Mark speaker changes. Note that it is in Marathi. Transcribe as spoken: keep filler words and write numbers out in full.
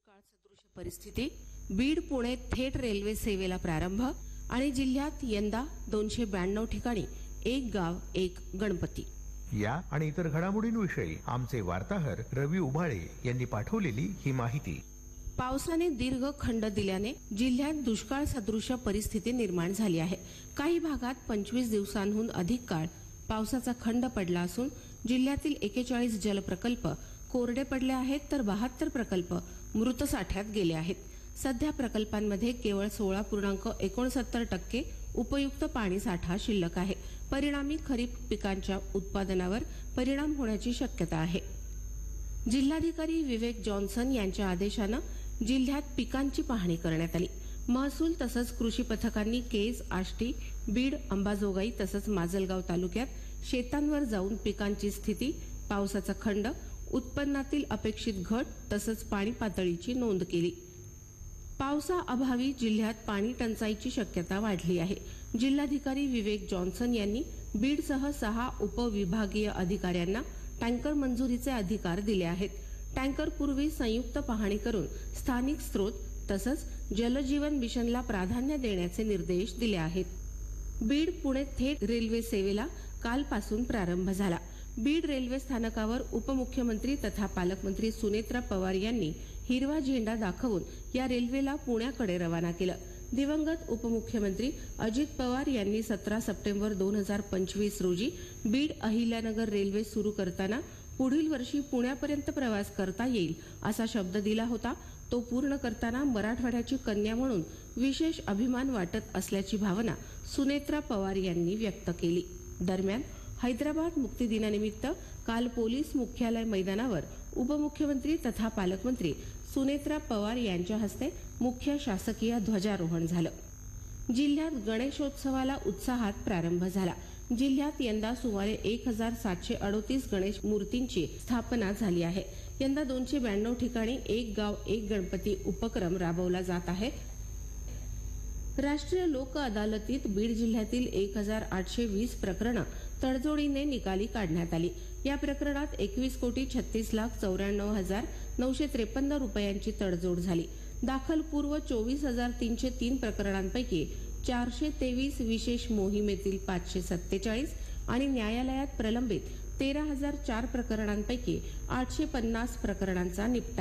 Speaker 1: दुष्काळ सदृश परिस्थिती, बीड पुणे थेट रेल्वे सेवेला प्रारंभ आणि जिल्ह्यात यंदा दोनशे ब्याण्णव ठिकाणी एक गाव एक गणपती.
Speaker 2: या आणि इतर घडामोडींविषयी आमचे वार्ताहर रवी उभाळे यांनी पाठवलेली ही माहिती.
Speaker 1: पावसाने दीर्घ खंड दिल्याने जिल्ह्यात दुष्काळ सदृश परिस्थिती निर्माण झाली आहे. काही भागात पंचवीस दिवसांहून अधिक काळ पावसाचा खंड पडला असून जिल्ह्यातील एक्केचाळीस जलप्रकल्प कोरडे पडले आहेत, तर बहात्तर प्रकल्प मृत साठ्यात गेले आहेत. सध्या प्रकल्पांमध्ये केवळ सोळा पूर्णांक एकोणसत्तर टक्के उपयुक्त पाणी साठा शिल्लक आहे. परिणामी खरीप पिकांच्या उत्पादनावर परिणाम होण्याची शक्यता आहे. जिल्हाधिकारी विवेक जॉन्सन यांच्या आदेशानं जिल्ह्यात पिकांची पाहणी करण्यात आली. महसूल तसंच कृषी पथकांनी केज, आष्टी, बीड, अंबाजोगाई तसंच माजलगाव तालुक्यात शेतांवर जाऊन पिकांची स्थिती, पावसाचा खंड, उत्पन्नातील अपेक्षित घट तसंच पाणी पातळीची नोंद केली. पावसाअभावी जिल्ह्यात पाणी टंचाईची शक्यता वाढली आहे. जिल्हाधिकारी विवेक जॉन्सन यांनी बीडसह सहा उपविभागीय अधिकाऱ्यांना टँकर मंजुरीचे अधिकार दिले आहेत. टँकरपूर्वी संयुक्त पाहणी करून स्थानिक स्रोत तसंच जलजीवन मिशनला प्राधान्य देण्याचे निर्देश दिले आहेत. बीड पुणे थेट रेल्वे सेवेला कालपासून प्रारंभ झाला. बीड रेल्वे स्थानकावर उपमुख्यमंत्री तथा पालकमंत्री सुनेत्रा पवार यांनी हिरवा झेंडा दाखवून या रेल्वेला पुण्याकडे रवाना केलं. दिवंगत उपमुख्यमंत्री अजित पवार यांनी सतरा सप्टेंबर दोन हजार पंचवीस रोजी बीड अहिल्यानगर रेल्वे सुरू करताना पुढील वर्षी पुण्यापर्यंत प्रवास करता येईल असा शब्द दिला होता. तो पूर्ण करताना मराठवाड्याची कन्या म्हणून विशेष अभिमान वाटत असल्याची भावना सुनेत्रा पवार यांनी व्यक्त केली. दरम्यान हैदराबाद मुक्तीदिनानिमित्त काल पोलीस मुख्यालय मैदानावर उपमुख्यमंत्री तथा पालकमंत्री सुनेत्रा पवार यांच्या हस्ते मुख्य शासकीय ध्वजारोहण झालं. जिल्ह्यात गणेशोत्सवाला उत्साहात प्रारंभ झाला. जिल्ह्यात यंदा सुमारे एक हजार सातशे अडोतीस गणेश मूर्तींची स्थापना झाली आहे. यंदा दोनशे ब्याण्णव ठिकाणी एक गाव एक गणपती उपक्रम राबवला जात आहे. राष्ट्रीय लोक अदालतीत बीड जिल्ह्यातील एक हजार आठशे वीस प्रकरणं तडजोडीने निकाली काढण्यात आली. या प्रकरणात एकवीस कोटी छत्तीस लाख चौऱ्याण्णव हजार नऊशे त्रेपन्न रुपयांची तडजोड झाली. दाखलपूर्व चोवीस हजार तीनशे तीन प्रकरणांपैकी चारशे तेवीस विशेष मोहिमेतील पाचशे सत्तेचाळीस आणि न्यायालयात प्रलंबित तेरा हजार चार प्रकरणांपैकी आठशे पन्नास प्रकरणांचा निपटारा